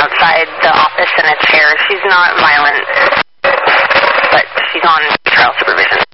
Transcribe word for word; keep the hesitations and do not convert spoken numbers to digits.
outside the office in a chair. She's not violent, but she's on trial supervision.